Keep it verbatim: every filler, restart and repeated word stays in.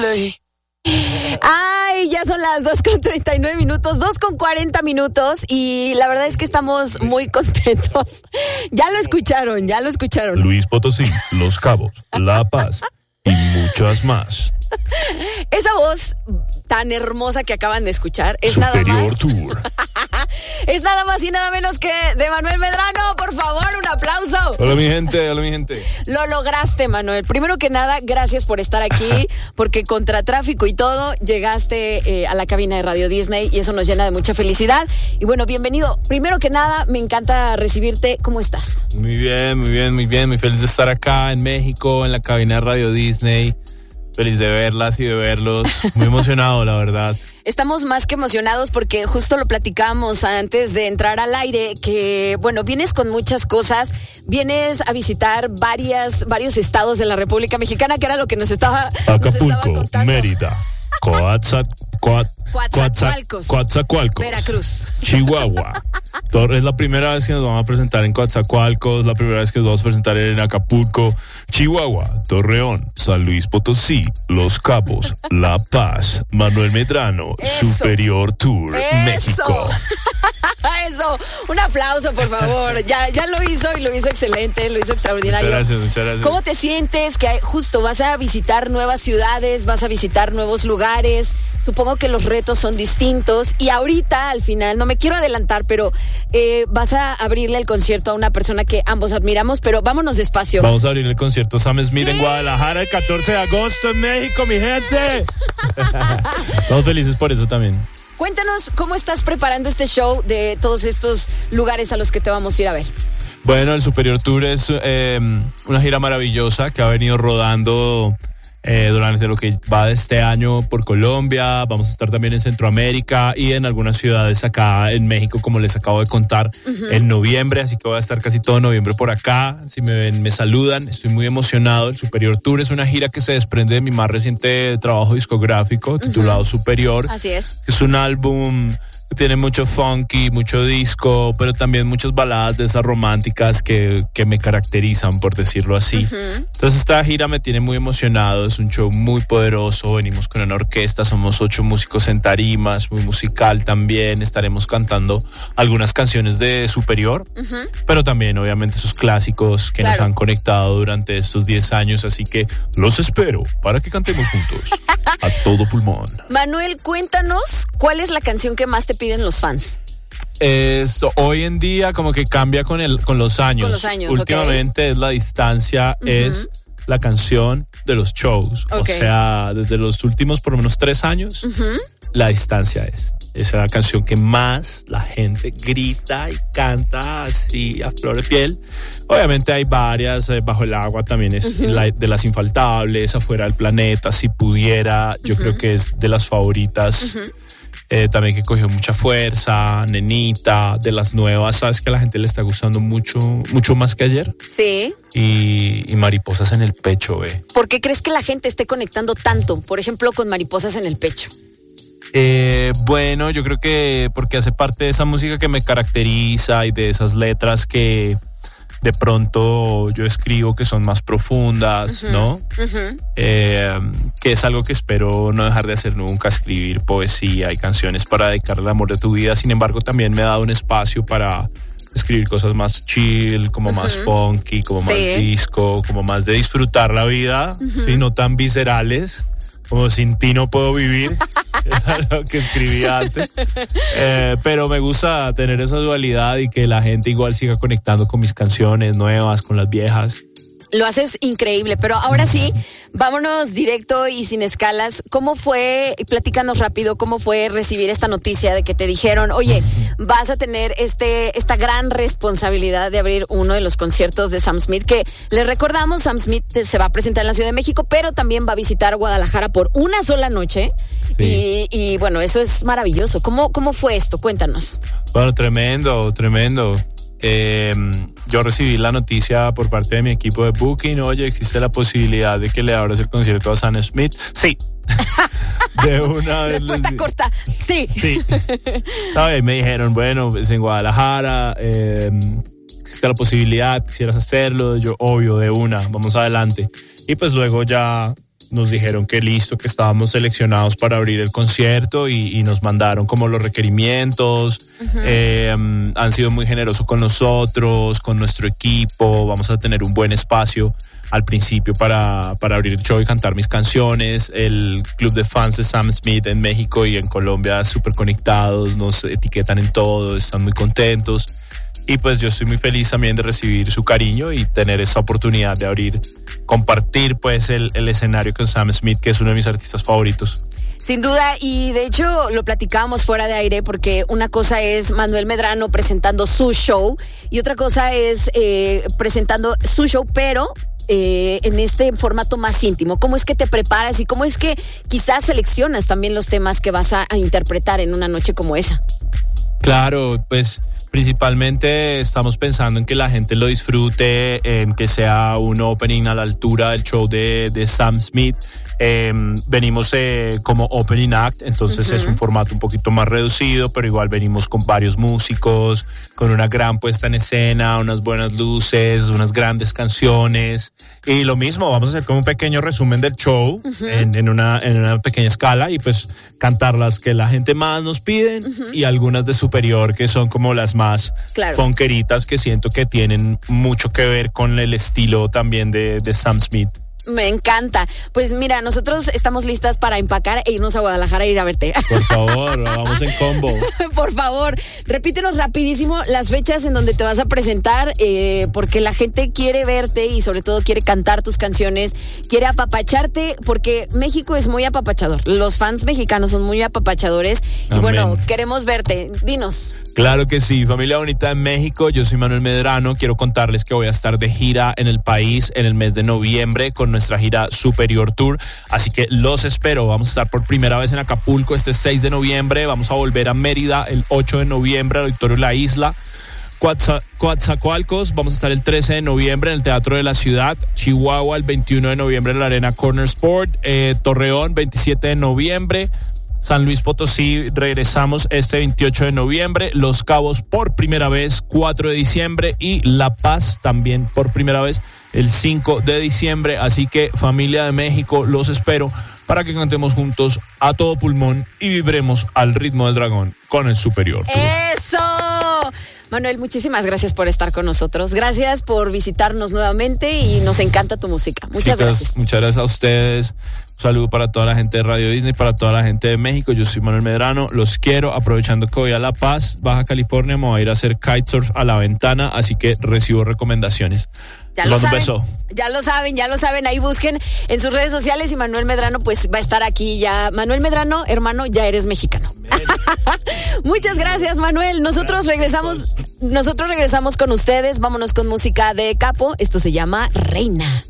Ay. Ay, ya son las dos con treinta y nueve minutos, dos con cuarenta minutos y la verdad es que estamos muy contentos. Ya lo escucharon, ya lo escucharon. Luis Potosí, Los Cabos, La Paz y muchas más. Esa voz tan hermosa que acaban de escuchar es Superior nada más Tour. es nada más y nada menos que de Manuel Medrano. Por favor, un aplauso. Hola mi gente, hola mi gente. Lo lograste, Manuel. Primero que nada, gracias por estar aquí, porque contra tráfico y todo, llegaste eh, a la cabina de Radio Disney y eso nos llena de mucha felicidad. Y bueno, bienvenido. Primero que nada, me encanta recibirte. ¿Cómo estás? Muy bien, muy bien, muy bien. Muy feliz de estar acá en México, en la cabina de Radio Disney. Feliz de verlas y de verlos. Muy emocionado, la verdad. Estamos más que emocionados porque justo lo platicamos antes de entrar al aire, que bueno, vienes con muchas cosas, vienes a visitar varias, varios estados de la República Mexicana, que era lo que nos estaba, Acapulco, nos estaba contando. Mérida, Coatzat, Coat, Coatzacoalcos, Coatzacoalcos, Veracruz, Chihuahua. Es la primera vez que nos vamos a presentar en Coatzacoalcos, la primera vez que nos vamos a presentar en Acapulco, Chihuahua, Torreón, San Luis Potosí, Los Cabos, La Paz, Manuel Medrano, Eso. Superior Tour, Eso. México. Eso, un aplauso, por favor. Ya, ya lo hizo y lo hizo excelente, lo hizo extraordinario. Muchas gracias, muchas gracias. ¿Cómo te sientes? Que justo vas a visitar nuevas ciudades, vas a visitar nuevos lugares. Supongo que los retos son distintos. Y ahorita, al final, no me quiero adelantar, pero eh, vas a abrirle el concierto a una persona que ambos admiramos, pero vámonos despacio. Vamos a abrir el concierto Sam Smith ¡Sí! en Guadalajara el catorce de agosto en México, mi gente. Estamos felices por eso también. Cuéntanos cómo estás preparando este show de todos estos lugares a los que te vamos a ir a ver. Bueno, el Superior Tour es eh, una gira maravillosa que ha venido rodando eh, durante lo que va de este año por Colombia. Vamos a estar también en Centroamérica y en algunas ciudades acá en México, como les acabo de contar, uh-huh. en noviembre. Así que voy a estar casi todo noviembre por acá. Si me ven, me saludan. Estoy muy emocionado. El Superior Tour es una gira que se desprende de mi más reciente trabajo discográfico, uh-huh. titulado Superior. Así es. Es un álbum que tiene mucho funky, mucho disco, pero también muchas baladas de esas románticas que, que me caracterizan, por decirlo así. Uh-huh. Entonces esta gira me tiene muy emocionado, es un show muy poderoso, venimos con una orquesta, somos ocho músicos en tarimas, muy musical también, estaremos cantando algunas canciones de Superior, uh-huh. pero también obviamente sus clásicos que claro. nos han conectado durante estos diez años, así que los espero para que cantemos juntos a todo pulmón. Manuel, cuéntanos, ¿cuál es la canción que más te piden los fans? Esto, hoy en día como que cambia con el con los años. Con los años, últimamente okay. es La Distancia, uh-huh. es la canción de los shows. Okay. O sea, desde los últimos por lo menos tres años, uh-huh. La Distancia es. Esa es la canción que más la gente grita y canta así a flor de piel. Obviamente hay varias, eh, Bajo el Agua también es uh-huh. la, de las infaltables, Afuera del Planeta, Si Pudiera, yo uh-huh. creo que es de las favoritas. Uh-huh. Eh, también que cogió mucha fuerza, Nenita, de las nuevas, sabes que a la gente le está gustando mucho, mucho más que ayer. Sí. Y, y Mariposas en el Pecho, eh. ¿Por qué crees que la gente esté conectando tanto, por ejemplo, con Mariposas en el Pecho? Eh, bueno, yo creo que porque hace parte de esa música que me caracteriza y de esas letras que de pronto yo escribo que son más profundas, uh-huh, ¿no? Uh-huh. Eh, que es algo que espero no dejar de hacer nunca, escribir poesía y canciones para dedicarle al amor de tu vida. Sin embargo, también me ha dado un espacio para escribir cosas más chill, como uh-huh. más funky, como sí. más disco, como más de disfrutar la vida, uh-huh. ¿sí? No tan viscerales, como Sin ti no puedo vivir, era lo que escribía antes. Eh, pero me gusta tener esa dualidad y que la gente igual siga conectando con mis canciones nuevas, con las viejas. Lo haces increíble, pero ahora sí, vámonos directo y sin escalas. ¿Cómo fue, platícanos rápido, cómo fue recibir esta noticia de que te dijeron, oye, vas a tener este esta gran responsabilidad de abrir uno de los conciertos de Sam Smith, que les recordamos, Sam Smith se va a presentar en la Ciudad de México, pero también va a visitar Guadalajara por una sola noche? Sí. Y, y bueno, eso es maravilloso. ¿Cómo, cómo fue esto? Cuéntanos. Bueno, tremendo, tremendo. Eh, yo recibí la noticia por parte de mi equipo de booking, oye, existe la posibilidad de que le abras el concierto a Sam Smith. Sí. De una vez. Respuesta les... corta, sí. Sí. No, y me dijeron, bueno, es en Guadalajara, eh, existe la posibilidad, quisieras hacerlo. Yo, obvio, de una, vamos adelante. Y pues luego ya nos dijeron que listo, que estábamos seleccionados para abrir el concierto y, y nos mandaron como los requerimientos. Uh-huh. eh, han sido muy generosos con nosotros, con nuestro equipo. Vamos a tener un buen espacio al principio para, para abrir el show y cantar mis canciones. El club de fans de Sam Smith en México y en Colombia súper conectados, nos etiquetan en todo, están muy contentos. Y pues yo estoy muy feliz también de recibir su cariño y tener esa oportunidad de abrir, compartir pues el, el escenario con Sam Smith, que es uno de mis artistas favoritos. Sin duda, y de hecho lo platicábamos fuera de aire, porque una cosa es Manuel Medrano presentando su show y otra cosa es eh, presentando su show, pero Eh, en este formato más íntimo. ¿Cómo es que te preparas y cómo es que quizás seleccionas también los temas que vas a, a interpretar en una noche como esa? Claro, pues principalmente estamos pensando en que la gente lo disfrute, en que sea un opening a la altura del show de, de Sam Smith. Eh, venimos eh, como opening act, entonces uh-huh. es un formato un poquito más reducido, pero igual venimos con varios músicos, con una gran puesta en escena, unas buenas luces, unas grandes canciones. Y lo mismo, vamos a hacer como un pequeño resumen del show uh-huh. en, en, una, en una pequeña escala y pues cantar las que la gente más nos piden uh-huh. y algunas de superior que son como las más claro. funkeritas, que siento que tienen mucho que ver con el estilo también de, de Sam Smith. Me encanta. Pues mira, nosotros estamos listas para empacar e irnos a Guadalajara e ir a verte. Por favor, vamos en combo. Por favor, repítenos rapidísimo las fechas en donde te vas a presentar, eh, porque la gente quiere verte y sobre todo quiere cantar tus canciones, quiere apapacharte, porque México es muy apapachador. Los fans mexicanos son muy apapachadores. Amén. Y bueno, queremos verte. Dinos. Claro que sí, familia bonita de México, yo soy Manuel Medrano. Quiero contarles que voy a estar de gira en el país en el mes de noviembre con nuestra gira Superior Tour, así que los espero. Vamos a estar por primera vez en Acapulco este seis de noviembre, vamos a volver a Mérida el ocho de noviembre al Auditorio La Isla, Coatzacoalcos, vamos a estar el trece de noviembre en el Teatro de la Ciudad, Chihuahua el veintiuno de noviembre en la Arena Corner Sport, eh, Torreón veintisiete de noviembre, San Luis Potosí regresamos este veintiocho de noviembre, Los Cabos por primera vez cuatro de diciembre y La Paz también por primera vez el cinco de diciembre, así que familia de México, los espero para que cantemos juntos a todo pulmón y vibremos al ritmo del dragón con el Superior Tour. ¡Eso! Manuel, muchísimas gracias por estar con nosotros. Gracias por visitarnos nuevamente y nos encanta tu música. Muchas Chicas, gracias. Muchas gracias a ustedes. Un saludo para toda la gente de Radio Disney, para toda la gente de México. Yo soy Manuel Medrano. Los quiero. Aprovechando que voy a La Paz, Baja California, me voy a ir a hacer kitesurf a La Ventana, así que recibo recomendaciones. Ya lo saben, ya lo saben, ya lo saben, ahí busquen en sus redes sociales y Manuel Medrano pues va a estar aquí ya. Manuel Medrano, hermano, ya eres mexicano. Muchas gracias, Manuel. Nosotros regresamos, nosotros regresamos con ustedes. Vámonos con música de Capo. Esto se llama Reina.